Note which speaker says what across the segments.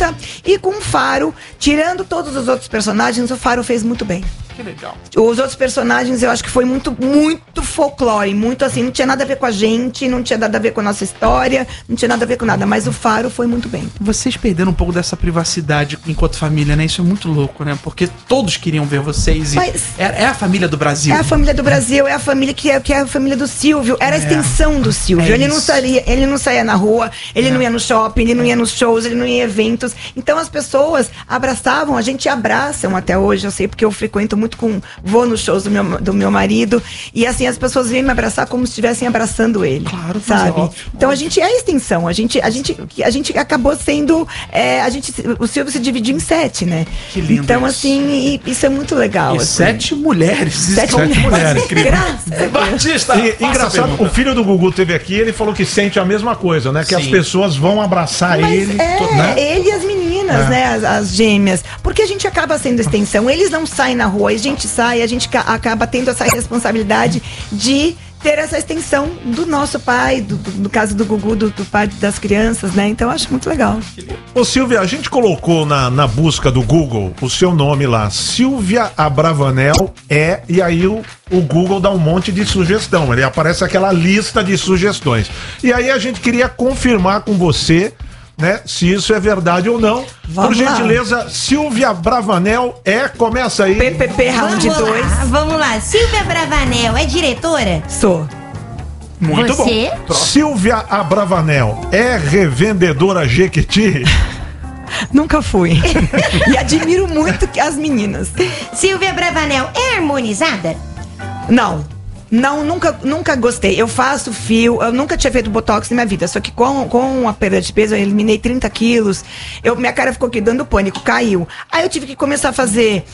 Speaker 1: Pimenta e com o Faro, tirando todos os outros personagens, o Faro fez muito bem.
Speaker 2: Que legal.
Speaker 1: Os outros personagens eu acho que foi muito folclore, muito assim, não tinha nada a ver com a gente, não tinha nada a ver com a nossa história, não tinha nada a ver com nada, mas o Faro foi muito bem.
Speaker 2: Vocês perderam um pouco dessa privacidade enquanto família, né? Isso é muito louco, né? Porque todos queriam ver vocês e é a família do Brasil.
Speaker 1: É a família do Brasil, é a família que é a família do Silvio, era a extensão do Silvio. Ele não saía na rua, ele não ia no shopping, ele não ia nos shows, ele não ia em eventos. Então as pessoas abraçavam, a gente abraçam até hoje, eu sei, porque eu frequento muito vou nos shows do meu marido, e assim, as pessoas vêm me abraçar como se estivessem abraçando ele. Claro, sabe? Óbvio, então a gente é a extensão, a gente acabou sendo, o Silvio se dividiu em 7, né?
Speaker 2: Que lindo.
Speaker 1: Então assim, isso é muito legal.
Speaker 2: E
Speaker 1: assim.
Speaker 2: 7 mulheres.
Speaker 1: 7 mulheres.
Speaker 2: Batista,
Speaker 3: engraçado, o filho do Gugu teve aqui, ele falou que sente a mesma coisa, né? Que as pessoas vão abraçar ele.
Speaker 1: Né? Ele e as meninas, né? As gêmeas. Porque a gente acaba sendo extensão. Eles não saem na rua, a gente sai, a gente acaba tendo essa responsabilidade de ter essa extensão do nosso pai, no caso do Gugu, do pai das crianças, né? Então eu acho muito legal.
Speaker 3: Ô Silvia, a gente colocou na busca do Google o seu nome lá, Silvia Abravanel, e aí o Google dá um monte de sugestão, ele aparece aquela lista de sugestões. E aí a gente queria confirmar com você, né, se isso é verdade ou não.
Speaker 1: Vamos
Speaker 3: Por
Speaker 1: lá.
Speaker 3: gentileza, Silvia Bravanel começa aí.
Speaker 1: PPP round 2.
Speaker 4: Vamos lá, Silvia Bravanel é diretora?
Speaker 1: Sou.
Speaker 2: Muito
Speaker 4: Você?
Speaker 2: bom.
Speaker 3: Silvia Abravanel é revendedora Jequiti?
Speaker 1: Nunca fui. E admiro muito as meninas.
Speaker 4: Silvia Bravanel é harmonizada?
Speaker 1: Não, nunca gostei. Eu faço fio, eu nunca tinha feito botox na minha vida. Só que com a perda de peso, eu eliminei 30 quilos. Minha cara ficou aqui dando pânico, caiu. Aí eu tive que começar a fazer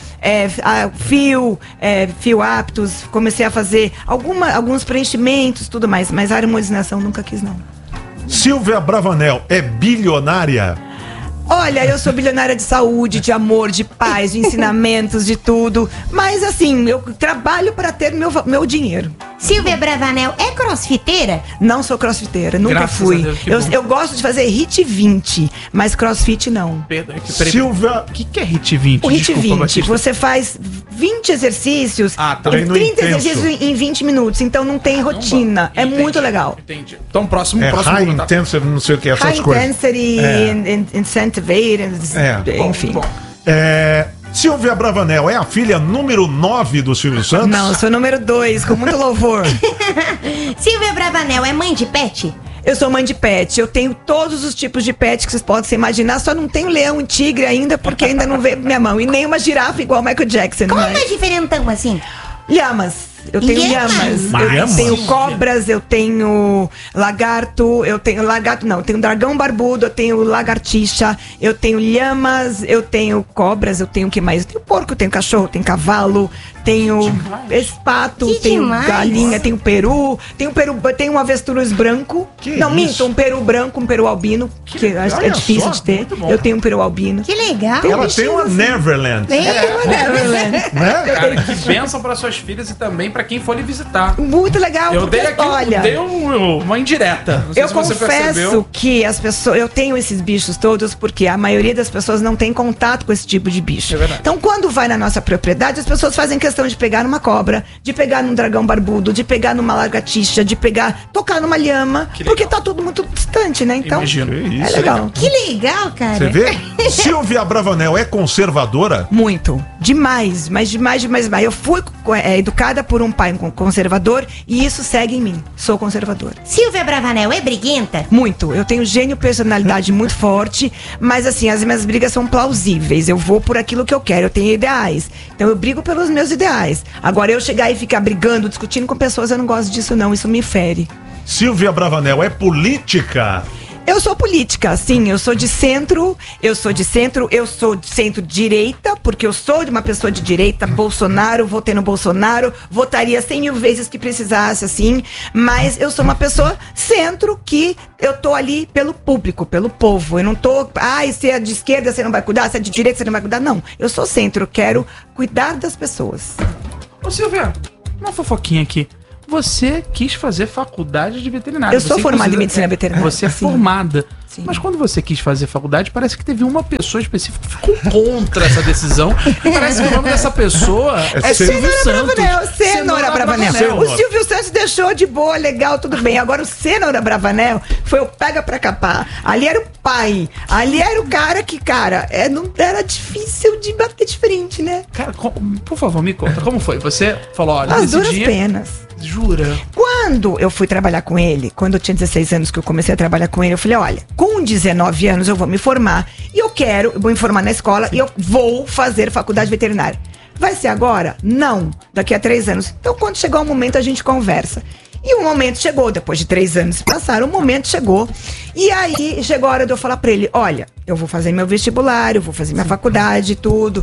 Speaker 1: fio aptos, comecei a fazer alguns preenchimentos, tudo mais. Mas a harmonização nunca quis, não.
Speaker 3: Silvia Bravanel é bilionária?
Speaker 1: Olha, eu sou bilionária de saúde, de amor, de paz, de ensinamentos, de tudo. Mas assim, eu trabalho para ter meu dinheiro.
Speaker 4: Silvia Bravanel é crossfiteira?
Speaker 1: Não sou crossfiteira, nunca
Speaker 2: Graças
Speaker 1: fui.
Speaker 2: a Deus, que
Speaker 1: Eu,
Speaker 2: bom.
Speaker 1: eu gosto de fazer HIIT 20, mas crossfit não.
Speaker 3: Silvia...
Speaker 2: O que é HIIT 20?
Speaker 1: O HIIT
Speaker 2: Desculpa,
Speaker 1: 20,
Speaker 2: Batista.
Speaker 1: você faz 20 exercícios,
Speaker 2: Ah, tá.
Speaker 1: 30
Speaker 3: Treino
Speaker 1: exercícios em 20 minutos, então não tem rotina. É
Speaker 2: Entendi,
Speaker 1: muito legal.
Speaker 2: Entendi. Então, próximo
Speaker 3: high
Speaker 2: contato.
Speaker 3: intensive, não sei o que, essas
Speaker 1: High
Speaker 3: coisas.
Speaker 1: intensity, incentivate, enfim.
Speaker 2: Bom.
Speaker 3: Silvia Bravanel é a filha número 9 do Silvio Santos?
Speaker 1: Não, eu sou número 2, com muito louvor.
Speaker 4: Silvia Bravanel é mãe de pet?
Speaker 1: Eu sou mãe de pet, eu tenho todos os tipos de pet que vocês podem imaginar, só não tenho leão e tigre ainda, porque ainda não veio pra minha mão. E nem uma girafa igual o Michael Jackson.
Speaker 4: Como
Speaker 1: mas...
Speaker 4: é diferentão assim?
Speaker 1: Lhamas. Eu tenho
Speaker 4: Lhamas?
Speaker 1: lhamas. Eu
Speaker 3: Lhamas?
Speaker 1: tenho cobras, eu tenho lagarto, eu tenho dragão barbudo, eu tenho lagartixa, eu tenho lhamas, eu tenho cobras, eu tenho o que mais? Eu tenho porco, eu tenho cachorro, eu tenho cavalo, tenho espato,
Speaker 4: Que
Speaker 1: tenho
Speaker 4: demais.
Speaker 1: galinha, tenho tenho um avestruz branco.
Speaker 3: Que
Speaker 1: não, minto,
Speaker 3: isso?
Speaker 1: um peru branco, um peru albino, que eu acho que é
Speaker 3: olha
Speaker 1: difícil
Speaker 3: só,
Speaker 1: de ter.
Speaker 2: muito bom.
Speaker 1: Eu tenho um peru albino.
Speaker 4: Que legal.
Speaker 3: Ela tem uma Neverland.
Speaker 1: Neverland.
Speaker 3: Né?
Speaker 2: Cara, que bênção para suas filhas e também para quem for lhe visitar.
Speaker 1: Muito legal.
Speaker 2: Eu
Speaker 1: porque,
Speaker 2: dei aqui
Speaker 1: olha,
Speaker 2: uma indireta. Não sei
Speaker 1: eu
Speaker 2: se você
Speaker 1: confesso
Speaker 2: percebeu.
Speaker 1: que as pessoas, eu tenho esses bichos todos porque a maioria das pessoas não tem contato com esse tipo de bicho.
Speaker 2: É verdade.
Speaker 1: Então, quando vai na nossa propriedade, as pessoas fazem questão de pegar numa cobra, de pegar num dragão barbudo, de pegar numa lagartixa, de tocar numa lhama,
Speaker 2: Que legal.
Speaker 1: porque tá tudo muito distante, né? Então,
Speaker 2: Imagino.
Speaker 1: é legal.
Speaker 4: Que legal, cara.
Speaker 3: Você vê? Silvia Bravanel é conservadora?
Speaker 1: Muito. Demais, mas demais. Eu fui educada por um pai conservador e isso segue em mim. Sou conservadora.
Speaker 4: Silvia Bravanel é briguenta?
Speaker 1: Muito. Eu tenho gênio, personalidade muito forte, mas assim, as minhas brigas são plausíveis. Eu vou por aquilo que eu quero, eu tenho ideais. Então eu brigo pelos meus ideais. Agora, eu chegar e ficar brigando, discutindo com pessoas, eu não gosto disso não, isso me fere.
Speaker 3: Silvia Bravanel é política?
Speaker 1: Eu sou política, sim, eu sou de centro-direita, porque eu sou de uma pessoa de direita, Bolsonaro, votei no Bolsonaro, votaria 100 mil vezes que precisasse, assim, mas eu sou uma pessoa centro que eu tô ali pelo público, pelo povo, eu não tô, se é de esquerda você não vai cuidar, se é de direita você não vai cuidar, não, eu sou centro, eu quero cuidar das pessoas.
Speaker 2: Ô, Silvia, uma fofoquinha aqui. você quis fazer faculdade de veterinária.
Speaker 1: Eu sou formada em medicina veterinária.
Speaker 2: Você é formada.
Speaker 1: Sim.
Speaker 2: Mas quando você quis fazer faculdade, parece que teve uma pessoa específica que ficou contra essa decisão. E parece que o nome dessa pessoa é Silvio Santos.
Speaker 1: Cenoura Bravanel. O Silvio Santos deixou de boa, legal, tudo bem. Agora o Cenoura Bravanel foi o pega pra capar. Ali era o pai. Ali era o cara que, não era difícil de bater de frente, né?
Speaker 2: Cara, por favor, me conta. Como foi? Você falou, olha,
Speaker 1: as duras penas.
Speaker 2: Jura?
Speaker 1: Quando eu fui trabalhar com ele, quando eu tinha 16 anos que eu comecei a trabalhar com ele, eu falei, olha, com 19 anos eu vou me formar e eu vou me formar na escola e eu vou fazer faculdade veterinária. Vai ser agora? Não. Daqui a 3 anos. Então, quando chegar o momento, a gente conversa. E o momento chegou, depois de 3 anos passaram, o momento chegou. E aí, chegou a hora de eu falar pra ele, olha, eu vou fazer meu vestibular, eu vou fazer minha faculdade e tudo.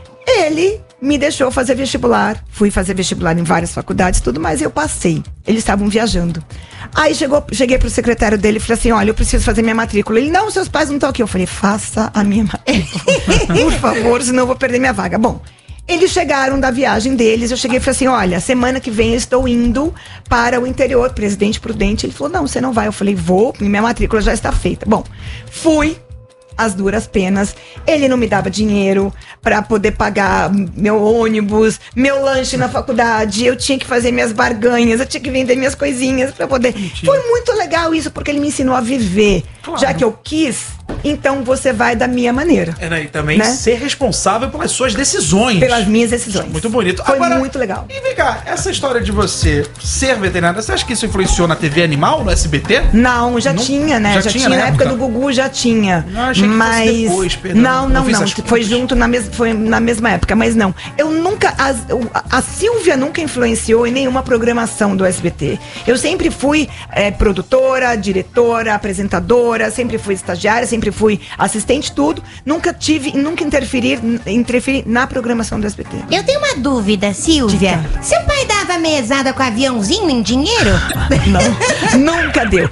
Speaker 1: Ele me deixou fazer vestibular. Fui fazer vestibular em várias faculdades, tudo, mas eu passei. Eles estavam viajando. Aí cheguei pro secretário dele e falei assim, olha, eu preciso fazer minha matrícula. Ele, não, seus pais não estão aqui. Eu falei, faça a minha matrícula, por favor, senão eu vou perder minha vaga. Bom, eles chegaram da viagem deles, eu cheguei e falei assim, olha, semana que vem eu estou indo para o interior, Presidente Prudente. Ele falou, não, você não vai. Eu falei, vou, minha matrícula já está feita. Bom, fui. As duras penas, ele não me dava dinheiro pra poder pagar meu ônibus, meu lanche na faculdade, eu tinha que fazer minhas barganhas, eu tinha que vender minhas coisinhas pra poder... Mentira. Foi muito legal isso, porque ele me ensinou a viver. Claro. Já que eu quis, então você vai da minha maneira.
Speaker 2: E também ser responsável pelas suas decisões.
Speaker 1: Pelas minhas decisões.
Speaker 2: Muito bonito.
Speaker 1: Foi muito legal.
Speaker 2: E vem cá, essa história de você ser veterinária, você acha que isso influenciou na TV Animal, no SBT?
Speaker 1: Não, tinha, né? Já tinha, na época do Gugu já tinha.
Speaker 2: Não, achei que fosse depois, perdão.
Speaker 1: Não. Foi junto foi na mesma época, mas não. Eu nunca. A Silvia nunca influenciou em nenhuma programação do SBT. Eu sempre fui produtora, diretora, apresentadora, sempre fui estagiária, sempre fui assistente, tudo. Nunca interferi na programação do SBT.
Speaker 4: Eu tenho uma dúvida, Silvia. Seu pai dava mesada com aviãozinho em dinheiro?
Speaker 1: Não, nunca deu.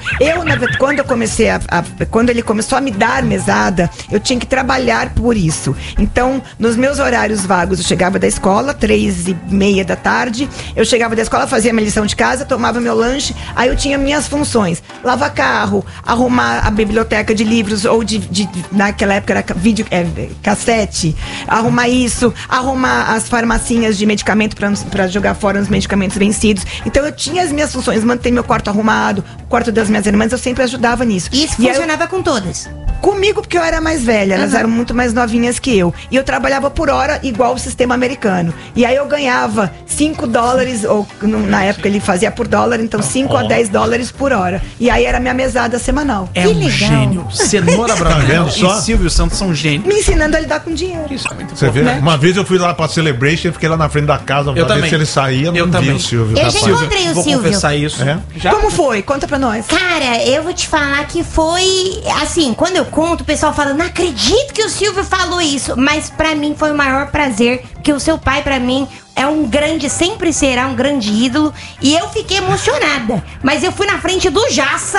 Speaker 1: Quando ele começou a me dar mesada, eu tinha que trabalhar por isso. Então, nos meus horários vagos, eu chegava da escola, 3:30 da tarde, eu chegava da escola, fazia minha lição de casa, tomava meu lanche, aí eu tinha minhas funções. Lavar carro, arrumar a biblioteca de livros, ou naquela época era cassete, arrumar isso, arrumar as farmacinhas de medicamento pra jogar fora os medicamentos vencidos. Então eu tinha as minhas funções, manter meu quarto arrumado, o quarto das minhas irmãs, eu sempre ajudava nisso.
Speaker 4: E isso funcionava com todas?
Speaker 1: Comigo, porque eu era mais velha, elas eram muito mais novinhas que eu. E eu trabalhava por hora igual o sistema americano. E aí eu ganhava $5, ou na época ele fazia por dólar, então 5 a 10 dólares por hora. E aí era minha mesada semanal.
Speaker 2: É um gênio. Cenoura Bravanel e Silvio Santos são gênios.
Speaker 1: Me ensinando a lidar com dinheiro.
Speaker 3: Isso é muito bom. Né? Uma vez eu fui lá pra Celebration e fiquei lá na frente da casa pra ver se ele saía.
Speaker 2: Eu
Speaker 3: não
Speaker 2: também.
Speaker 3: Vi o Silvio.
Speaker 4: Eu já encontrei o
Speaker 2: Vou
Speaker 4: Silvio.
Speaker 2: confessar isso.
Speaker 1: Como foi? Conta pra nós.
Speaker 4: Cara, eu vou te falar que foi... Assim, quando eu conto, o pessoal fala, não acredito que o Silvio falou isso. Mas pra mim foi o maior prazer, porque o seu pai, pra mim, sempre será um grande ídolo. E eu fiquei emocionada. Mas eu fui na frente do Jaça.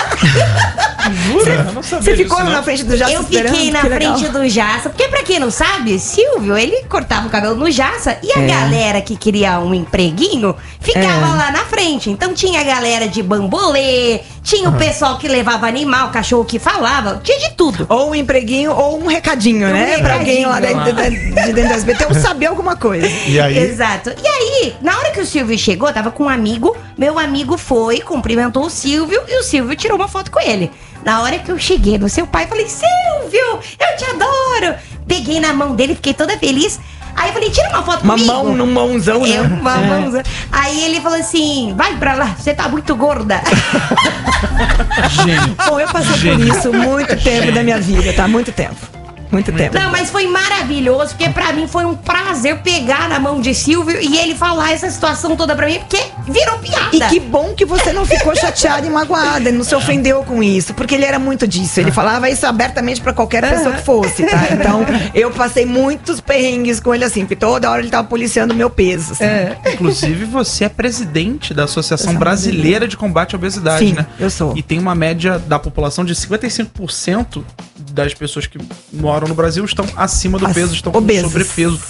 Speaker 1: Você ficou na frente do Jaça?
Speaker 4: Eu fiquei na frente do Jaça. Porque pra quem não sabe, Silvio, ele cortava o cabelo no Jaça. E a galera que queria um empreguinho ficava lá na frente. Então tinha a galera de bambolê, tinha o pessoal que levava animal, cachorro que falava, tinha de tudo.
Speaker 1: Ou um empreguinho ou um recadinho, né? Pra alguém lá de dentro da SBT eu saber alguma coisa.
Speaker 3: E aí?
Speaker 4: Exato. E aí, na hora que o Silvio chegou, tava com um amigo, meu amigo foi, cumprimentou o Silvio e o Silvio tirou uma foto com ele. Na hora que eu cheguei no seu pai, falei, Silvio, eu te adoro. Peguei na mão dele, fiquei toda feliz. Aí eu falei, tira uma foto comigo.
Speaker 1: Uma mão num mãozão, né?
Speaker 4: Uma mãozão. Aí ele falou assim, vai pra lá, você tá muito gorda.
Speaker 2: Gênio.
Speaker 1: Bom, eu passei por isso muito tempo da minha vida, tá? Muito tempo. Muito tempo.
Speaker 4: Não, mas foi maravilhoso, porque pra mim foi um prazer pegar na mão de Silvio e ele falar essa situação toda pra mim, porque virou piada.
Speaker 1: E que bom que você não ficou chateada e magoada, não se ofendeu com isso, porque ele era muito disso. Ele falava isso abertamente pra qualquer pessoa que fosse, tá? Então, eu passei muitos perrengues com ele assim, porque toda hora ele tava policiando o meu peso. Assim.
Speaker 2: Inclusive, você é presidente da Associação Brasileira de Combate à Obesidade,
Speaker 1: Sim,
Speaker 2: né?
Speaker 1: eu sou.
Speaker 2: E tem uma média da população de 55% das pessoas que moram no Brasil estão acima do peso, estão com sobrepeso.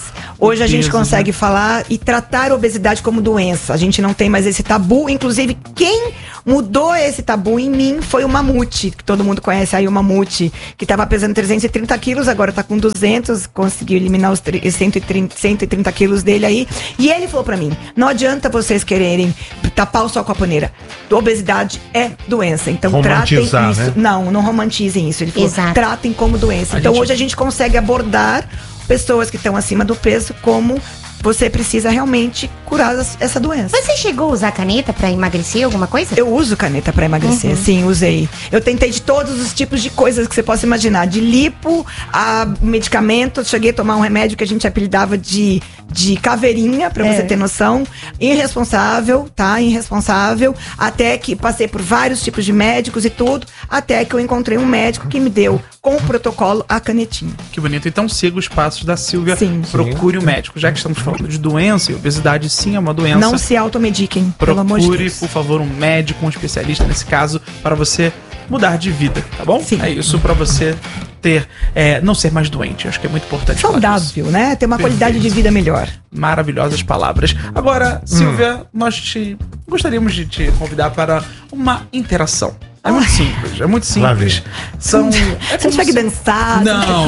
Speaker 1: Hoje a gente consegue falar e tratar a obesidade como doença. A gente não tem mais esse tabu. Inclusive, quem mudou esse tabu em mim foi o Mamute, que todo mundo conhece aí, o Mamute, que estava pesando 330 quilos, agora tá com 200, conseguiu eliminar os 130 quilos dele aí. E ele falou pra mim, não adianta vocês quererem tapar o sol com a paneira. Obesidade é doença. Então tratem isso. Né? Não romantizem isso. Ele falou, tratem como doença. Então hoje a gente consegue abordar pessoas que estão acima do peso como você precisa realmente curar essa doença.
Speaker 4: Você chegou a usar caneta pra emagrecer, alguma coisa?
Speaker 1: Eu uso caneta pra emagrecer, sim, usei. Eu tentei de todos os tipos de coisas que você possa imaginar. De lipo a medicamento. Cheguei a tomar um remédio que a gente apelidava de caveirinha, pra você ter noção. Irresponsável, tá? Irresponsável. Até que passei por vários tipos de médicos e tudo. Até que eu encontrei um médico que me deu, com o protocolo, a canetinha.
Speaker 2: Que bonito. Então siga os passos da Silvia.
Speaker 1: Sim.
Speaker 2: Procure o médico. Já que estamos falando de doença, e obesidade sim é uma doença.
Speaker 1: Não se automediquem, pelo amor de Deus.
Speaker 2: Procure, por favor, um médico, um especialista nesse caso, para você mudar de vida, tá bom?
Speaker 1: Sim.
Speaker 2: É isso, para você ter, não ser mais doente. Acho que é muito importante.
Speaker 1: Saudável, né? Ter uma qualidade de vida melhor.
Speaker 2: Maravilhosas palavras. Agora, Silvia, nós gostaríamos de te convidar para uma interação. É muito simples, é muito simples.
Speaker 1: Você não consegue dançar?
Speaker 2: Não,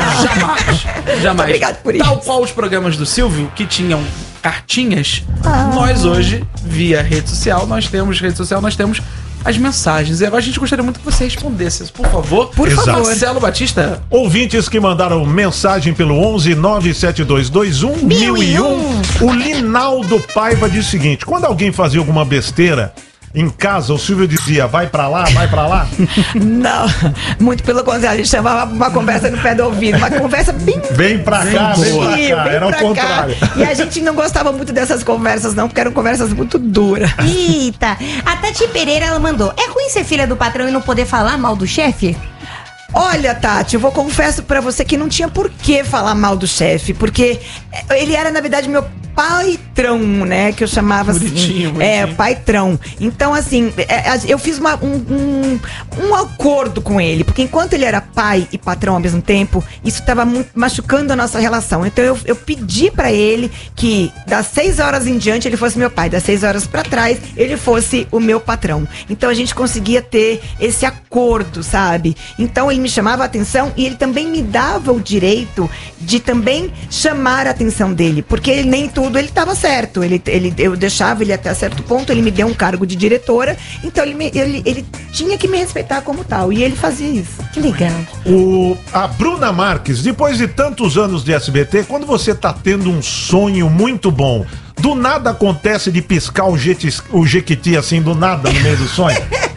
Speaker 2: jamais.
Speaker 1: Obrigado por isso.
Speaker 2: Tal qual os programas do Silvio, que tinham cartinhas, nós hoje, via rede social, nós temos as mensagens. E agora a gente gostaria muito que você respondesse, por favor.
Speaker 1: Por favor.
Speaker 2: Marcelo Batista.
Speaker 3: Ouvintes que mandaram mensagem pelo 11 97221 1001. O Linaldo Paiva diz o seguinte: quando alguém fazia alguma besteira em casa, o Silvio dizia, vai pra lá, vai pra lá?
Speaker 1: Não, muito pelo contrário, a gente chamava uma conversa no pé do ouvido, uma conversa bem...
Speaker 3: Vem pra cá, era o contrário.
Speaker 1: E a gente não gostava muito dessas conversas não, porque eram conversas muito duras.
Speaker 4: Eita, a Tati Pereira, ela mandou, é ruim ser filha do patrão e não poder falar mal do chefe?
Speaker 1: Olha, Tati, eu confesso pra você que não tinha por que falar mal do chefe, porque ele era, na verdade, meu paitrão, né? Que eu chamava
Speaker 2: bonitinho.
Speaker 1: paitrão. Então, assim, eu fiz um acordo com ele, porque enquanto ele era pai e patrão ao mesmo tempo, isso estava machucando a nossa relação. Então, eu pedi pra ele que das 6 horas em diante ele fosse meu pai, das 6 horas pra trás ele fosse o meu patrão. Então, a gente conseguia ter esse acordo, sabe? Então, ele me chamava a atenção e ele também me dava o direito de também chamar a atenção dele, porque nem tudo ele estava certo. Eu deixava ele até certo ponto, ele me deu um cargo de diretora, então ele tinha que me respeitar como tal, e ele fazia isso.
Speaker 4: Que legal.
Speaker 3: A Bruna Marques, depois de tantos anos de SBT, quando você tá tendo um sonho muito bom, do nada acontece de piscar o Jequiti assim, do nada, no meio do sonho?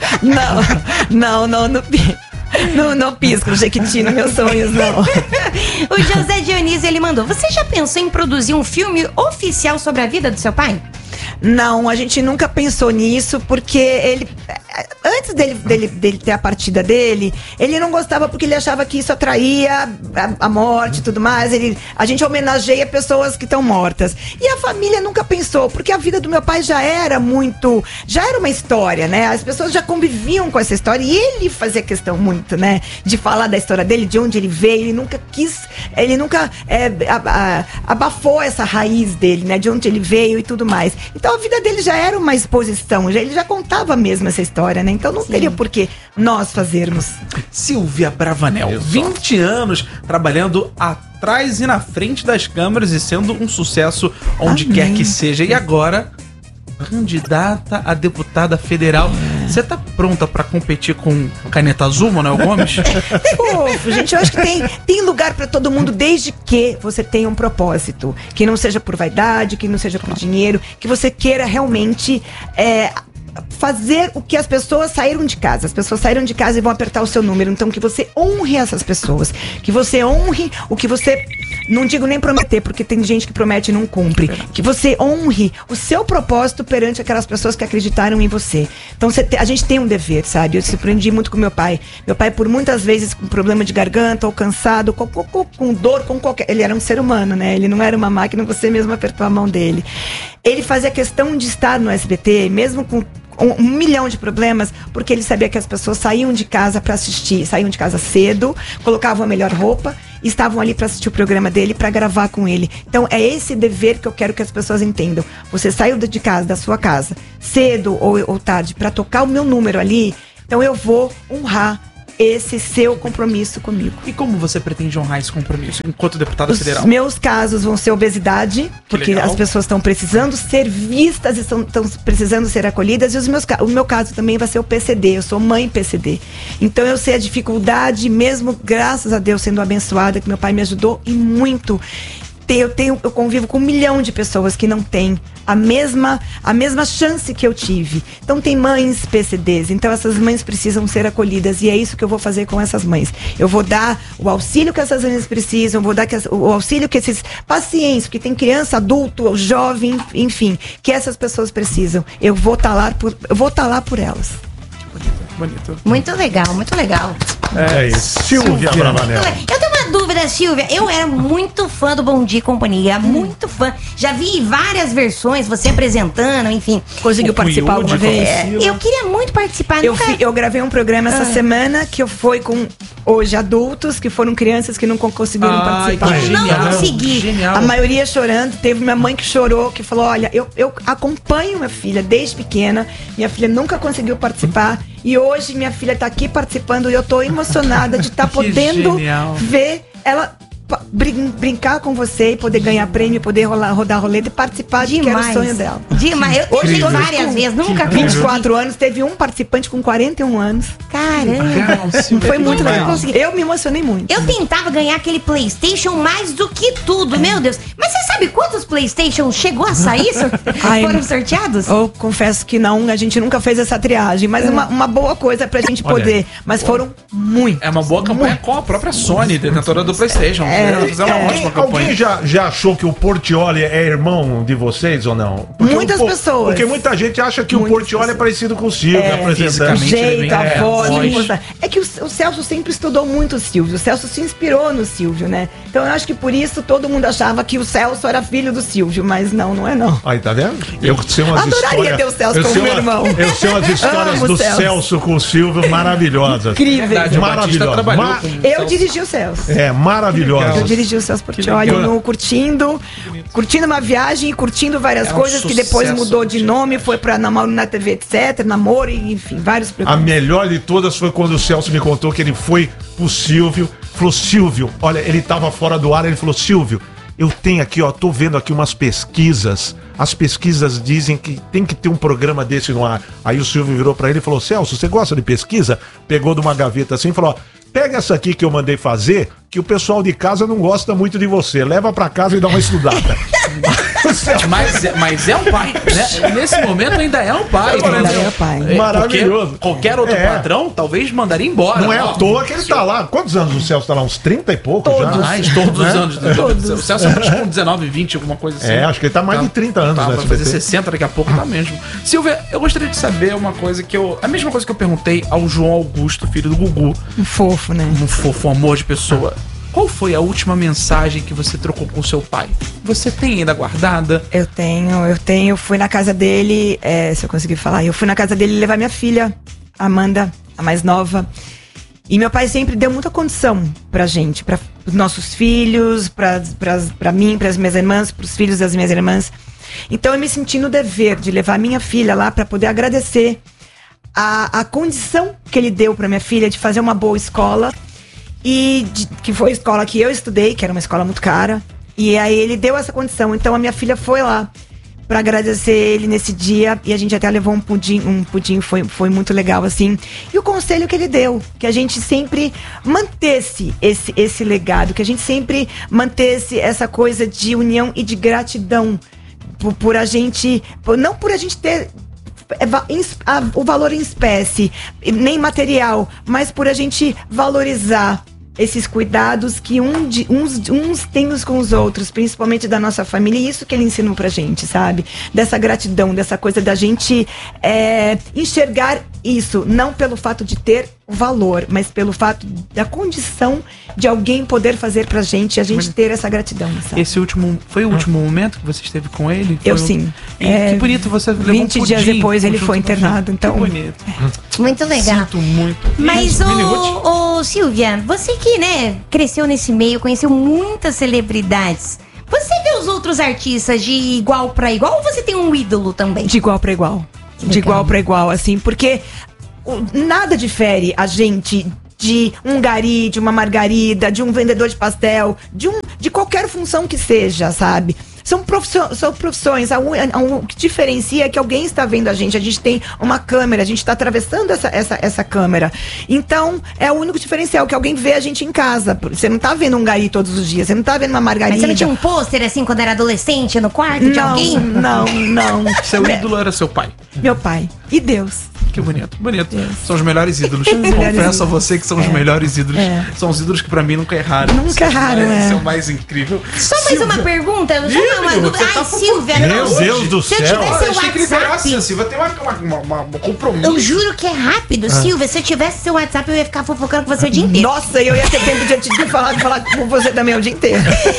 Speaker 1: Não pisco o Jequiti nos meus sonhos, não.
Speaker 4: O José Dionísio, ele mandou, você já pensou em produzir um filme oficial sobre a vida do seu pai?
Speaker 1: Não, a gente nunca pensou nisso, porque ele... Antes dele ter a partida dele, ele não gostava porque ele achava que isso atraía a morte e tudo mais. A gente homenageia pessoas que estão mortas. E a família nunca pensou, porque a vida do meu pai já era uma história, né? As pessoas já conviviam com essa história e ele fazia questão muito, né? De falar da história dele, de onde ele veio. Ele nunca abafou essa raiz dele, né? De onde ele veio e tudo mais. Então a vida dele já era uma exposição, ele já contava mesmo essa história, né? Então não teria por que nós fazermos.
Speaker 2: Silvia Bravanel, 20 anos trabalhando atrás e na frente das câmeras e sendo um sucesso onde quer que seja. E agora, candidata a deputada federal. Você tá pronta pra competir com caneta azul, Manuel Gomes?
Speaker 1: Gente, eu acho que tem lugar pra todo mundo, desde que você tenha um propósito. Que não seja por vaidade, que não seja por dinheiro, que você queira realmente fazer o que as pessoas saíram de casa. As pessoas saíram de casa e vão apertar o seu número. Então, que você honre essas pessoas. Que você honre o que você... Não digo nem prometer, porque tem gente que promete e não cumpre. Que você honre o seu propósito perante aquelas pessoas que acreditaram em você. Então, a gente tem um dever, sabe? Eu se aprendi muito com meu pai. Meu pai, por muitas vezes, com problema de garganta, ou cansado, com dor, com qualquer... Ele era um ser humano, né? Ele não era uma máquina, você mesmo apertou a mão dele. Ele fazia questão de estar no SBT, mesmo com um milhão de problemas, porque ele sabia que as pessoas saíam de casa para assistir, saíam de casa cedo, colocavam a melhor roupa, estavam ali para assistir o programa dele, para gravar com ele. Então é esse dever que eu quero que as pessoas entendam. Você saiu de casa, da sua casa, cedo ou tarde, para tocar o meu número ali, então eu vou honrar esse seu compromisso comigo.
Speaker 2: E como você pretende honrar esse compromisso enquanto deputada federal?
Speaker 1: Os meus casos vão ser obesidade, porque as pessoas estão precisando ser vistas e estão precisando ser acolhidas, e o meu caso também vai ser o PCD. Eu sou mãe PCD. Então eu sei a dificuldade, mesmo graças a Deus sendo abençoada, que meu pai me ajudou e muito. Eu convivo com 1 milhão de pessoas que não têm a mesma chance que eu tive. Então tem mães PCDs, então essas mães precisam ser acolhidas, e é isso que eu vou fazer com essas mães. Eu vou dar o auxílio que essas mães precisam, vou dar o auxílio que esses pacientes, que tem criança, adulto, jovem, enfim, que essas pessoas precisam. Eu vou estar lá por elas.
Speaker 2: Bonito.
Speaker 4: Muito legal, muito legal.
Speaker 3: É isso. Silvia Abravanel.
Speaker 4: Eu tenho uma dúvida, Silvia. Eu era muito fã do Bom Dia e Companhia, muito fã. Já vi várias versões, você apresentando, enfim.
Speaker 1: Conseguiu participar alguma vez?
Speaker 4: Eu queria muito participar.
Speaker 1: Eu gravei um programa essa semana que eu fui com hoje adultos que foram crianças que não conseguiram participar.
Speaker 4: Eu não consegui.
Speaker 2: Genial.
Speaker 1: A maioria chorando. Teve minha mãe que chorou, que falou: olha, eu acompanho minha filha desde pequena. Minha filha nunca conseguiu participar. E hoje minha filha tá aqui participando e eu tô emocionada de estar podendo ver ela brincar com você e poder ganhar prêmio, poder rodar roleta e participar de que era o sonho dela.
Speaker 4: Demais. Eu hoje várias vezes, nunca vi.
Speaker 1: 24 anos, teve um participante com 41 anos.
Speaker 4: Caramba.
Speaker 1: Foi muito legal. Eu me emocionei muito.
Speaker 4: Eu tentava ganhar aquele PlayStation mais do que tudo, meu Deus. Mas você sabe quantos PlayStation chegou a sair? Foram sorteados?
Speaker 1: Eu confesso que não, a gente nunca fez essa triagem, mas uma boa coisa pra gente poder. Mas foram muitos.
Speaker 2: É uma boa campanha com a própria Sony, detentora do PlayStation. Uma ótima campanha.
Speaker 3: Alguém já achou que o Portiolli é irmão de vocês ou não? Porque
Speaker 1: muitas pessoas.
Speaker 3: Porque muita gente acha que o Portiolli é parecido com o Silvio, apresentando.
Speaker 1: O jeito, a voz.
Speaker 2: voz.
Speaker 1: É que o Celso sempre estudou muito o Silvio. O Celso se inspirou no Silvio, né? Então eu acho que por isso todo mundo achava que o Celso era filho do Silvio, mas não é não.
Speaker 3: Aí, tá vendo? Eu sei umas
Speaker 1: Adoraria ter o Celso como meu irmão.
Speaker 3: Eu sei umas histórias do Celso com o Silvio maravilhosas.
Speaker 1: Incrível.
Speaker 3: Maravilhosas.
Speaker 1: Eu dirigi o Celso.
Speaker 3: Maravilhosas.
Speaker 1: Eu dirigi o Celso Portiolli curtindo uma viagem e curtindo várias coisas que depois mudou de nome, foi pra Namoro na TV, etc, Namoro, enfim, vários programas.
Speaker 3: A melhor de todas foi quando o Celso me contou que ele foi pro Silvio, falou: Silvio, olha, ele tava fora do ar, ele falou: Silvio, eu tenho aqui, ó, tô vendo aqui umas pesquisas, as pesquisas dizem que tem que ter um programa desse no ar. Aí o Silvio virou pra ele e falou: Celso, você gosta de pesquisa? Pegou de uma gaveta assim e falou: ó, pega essa aqui que eu mandei fazer, que o pessoal de casa não gosta muito de você. Leva pra casa e dá uma estudada.
Speaker 2: Mas é um pai, né? Nesse momento ainda é um pai.
Speaker 1: Ainda é pai.
Speaker 3: Maravilhoso.
Speaker 2: Qualquer outro patrão talvez mandaria embora.
Speaker 3: Não é à toa que ele tá lá. Quantos anos o Celso tá lá? Uns 30 e pouco já?
Speaker 2: Todos os anos.
Speaker 1: Todos.
Speaker 2: O Celso é com 19, 20, alguma coisa assim.
Speaker 3: Acho que ele tá mais de 30 anos.
Speaker 2: Tá,
Speaker 3: né,
Speaker 2: vai fazer 60 daqui a pouco, tá mesmo. Silvia, eu gostaria de saber uma coisa a mesma coisa que eu perguntei ao João Augusto, filho do Gugu.
Speaker 1: Um fofo, né?
Speaker 2: Um fofo, um amor de pessoa. Qual foi a última mensagem que você trocou com seu pai? Você tem ainda guardada?
Speaker 1: Eu tenho. Fui na casa dele, se eu conseguir falar, eu fui na casa dele levar minha filha, Amanda, a mais nova. E meu pai sempre deu muita condição pra gente, para os nossos filhos, pra mim, pras minhas irmãs, pros filhos das minhas irmãs. Então eu me senti no dever de levar minha filha lá pra poder agradecer a condição que ele deu pra minha filha de fazer uma boa escola. Que foi a escola que eu estudei, que era uma escola muito cara. E aí ele deu essa condição. Então a minha filha foi lá pra agradecer ele nesse dia. E a gente até levou um pudim, foi muito legal, assim. E o conselho que ele deu, que a gente sempre mantesse esse legado, que a gente sempre mantesse essa coisa de união e de gratidão por a gente, não por a gente ter o valor em espécie, nem material, mas por a gente valorizar esses cuidados que uns têm uns com os outros, principalmente da nossa família, e isso que ele ensinou pra gente, sabe? Dessa gratidão, dessa coisa da gente enxergar isso, não pelo fato de ter o valor, mas pelo fato da condição de alguém poder fazer pra gente, a gente ter essa gratidão, sabe?
Speaker 2: Esse foi o último momento que você esteve com ele?
Speaker 1: Eu sim.
Speaker 2: Que bonito, você levou
Speaker 1: 20 dias depois ele foi internado, então...
Speaker 2: Que bonito.
Speaker 4: Muito legal.
Speaker 2: Sinto muito.
Speaker 4: Mas, ô Silvia, você que, né, cresceu nesse meio, conheceu muitas celebridades, você vê os outros artistas de igual pra igual ou você tem um ídolo também?
Speaker 1: De igual pra igual. De igual pra igual, assim, porque nada difere a gente de um gari, de uma margarida, de um vendedor de pastel, de qualquer função que seja, sabe? São profissões. O que diferencia é que alguém está vendo a gente tem uma câmera, a gente está atravessando essa câmera. Então, é o único diferencial, que alguém vê a gente em casa. Você não tá vendo um gari todos os dias, você não tá vendo uma margarida.
Speaker 4: Mas você não tinha um pôster assim quando era adolescente no quarto de alguém?
Speaker 1: Não.
Speaker 2: Seu ídolo era seu pai?
Speaker 1: Meu pai. E Deus.
Speaker 2: Que bonito, bonito. São os melhores ídolos. Confesso a você que são os melhores ídolos. São os ídolos que pra mim nunca erraram.
Speaker 1: Nunca erraram,
Speaker 2: São o mais incrível.
Speaker 4: Só mais uma pergunta. Só uma dúvida. Ai, Silvia,
Speaker 3: Meu Deus do céu.
Speaker 4: Se eu tivesse seu
Speaker 2: Tem que liberar
Speaker 4: WhatsApp...
Speaker 2: assim, Silvia. Tem um compromisso.
Speaker 4: Eu juro que é rápido. Silvia, se eu tivesse seu WhatsApp, eu ia ficar fofocando com você o dia inteiro.
Speaker 1: Nossa, eu ia ter tempo de falar com você também o dia inteiro.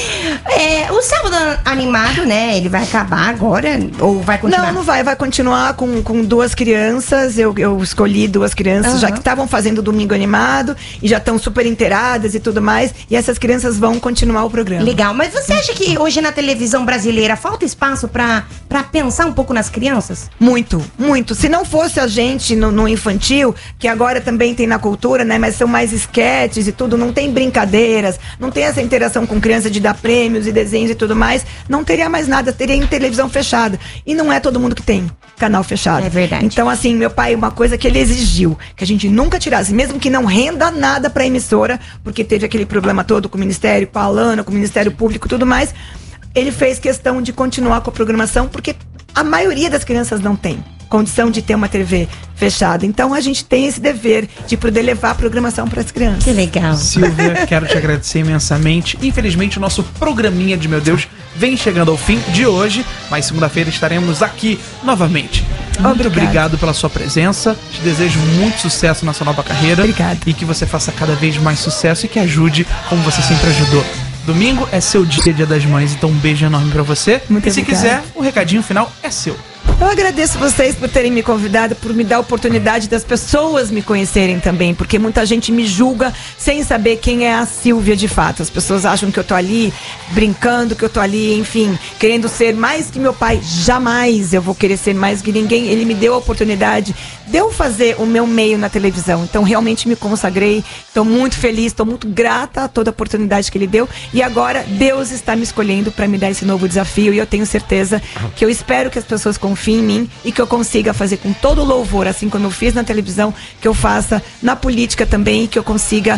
Speaker 4: O Sábado Animado, né? Ele vai acabar agora ou vai continuar?
Speaker 1: Não vai. Vai continuar com duas crianças. Eu escolhi duas crianças já que estavam fazendo o Domingo Animado e já estão super inteiradas e tudo mais. E essas crianças vão continuar o programa.
Speaker 4: Legal. Mas você acha que hoje na televisão brasileira falta espaço pra pensar um pouco nas crianças?
Speaker 1: Muito. Se não fosse a gente no infantil, que agora também tem na cultura, né? Mas são mais esquetes e tudo, não tem brincadeiras, não tem essa interação com criança de dar prêmios e desenhos e tudo mais, não teria mais nada, teria em televisão fechada. E não é todo mundo que tem canal fechado.
Speaker 4: É verdade.
Speaker 1: Então, assim, meu pai, uma coisa que ele exigiu, que a gente nunca tirasse, mesmo que não renda nada pra emissora, porque teve aquele problema todo com o Ministério, com a Alana, com o Ministério Público e tudo mais, ele fez questão de continuar com a programação, porque a maioria das crianças não tem condição de ter uma TV fechada. Então a gente tem esse dever de poder levar a programação para as crianças.
Speaker 4: Que legal.
Speaker 2: Silvia, quero te agradecer imensamente. Infelizmente, o nosso programinha de Meu Deus vem chegando ao fim de hoje, mas segunda-feira estaremos aqui novamente. Muito obrigado pela sua presença. Te desejo muito sucesso na sua nova carreira.
Speaker 1: Obrigada.
Speaker 2: E que você faça cada vez mais sucesso e que ajude como você sempre ajudou. Domingo é seu dia das mães, então um beijo enorme pra você.
Speaker 1: Muito
Speaker 2: e se
Speaker 1: obrigada.
Speaker 2: quiser, o recadinho final é seu.
Speaker 1: Eu agradeço vocês por terem me convidado, por me dar a oportunidade das pessoas me conhecerem também, porque muita gente me julga sem saber quem é a Silvia de fato. As pessoas acham que eu tô ali brincando, que eu tô ali, enfim, querendo ser mais que meu pai. Jamais eu vou querer ser mais que ninguém. Ele me deu a oportunidade de eu fazer o meu meio na televisão. Então realmente me consagrei, estou muito feliz, estou muito grata a toda a oportunidade que ele deu. E agora Deus está me escolhendo para me dar esse novo desafio, e eu tenho certeza que eu espero que as pessoas confiem em mim e que eu consiga fazer com todo o louvor, assim como eu fiz na televisão, que eu faça na política também, e que eu consiga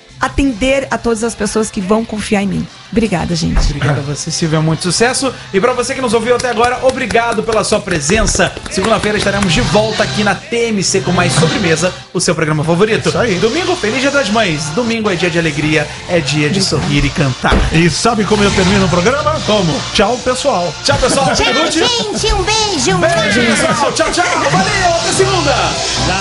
Speaker 1: atender a todas as pessoas que vão confiar em mim. Obrigada, gente.
Speaker 2: Obrigado a você, Silvia. Muito sucesso. E pra você que nos ouviu até agora, obrigado pela sua presença. Segunda-feira estaremos de volta aqui na TMC com mais Sobremesa, o seu programa favorito.
Speaker 3: Isso aí.
Speaker 2: Domingo, feliz Dia das Mães. Domingo é dia de alegria, é dia de sorrir e cantar.
Speaker 3: E sabe como eu termino o programa?
Speaker 2: Como?
Speaker 3: Tchau, pessoal.
Speaker 2: Tchau, pessoal.
Speaker 4: Tchau, gente. Um beijo.
Speaker 2: Beijo, pessoal. Tchau, tchau. Valeu. Até segunda.